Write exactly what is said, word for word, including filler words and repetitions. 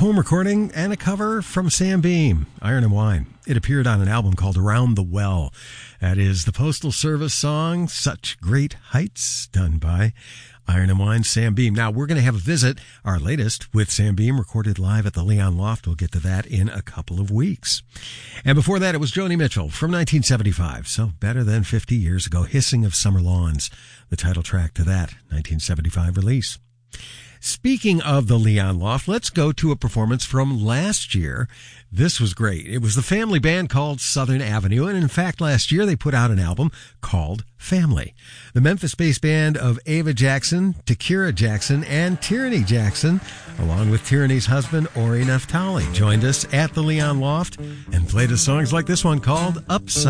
home recording and a cover from Sam Beam, Iron and Wine. It appeared on an album called Around the Well. That is the Postal Service song, Such Great Heights, done by Iron and Wine, Sam Beam. Now, we're going to have a visit, our latest, with Sam Beam, recorded live at the Leon Loft. We'll get to that in a couple of weeks. And before that, it was Joni Mitchell from nineteen seventy-five, so better than fifty years ago, Hissing of Summer Lawns, the title track to that nineteen seventy-five release. Speaking of the Leon Loft, let's go to a performance from last year. This was great. It was the family band called Southern Avenue, and in fact, last year they put out an album called Family. The Memphis-based band of Ava Jackson, Takira Jackson, and Tyranny Jackson, along with Tyranny's husband, Ori Naftali, joined us at the Leon Loft and played us songs like this one called Upside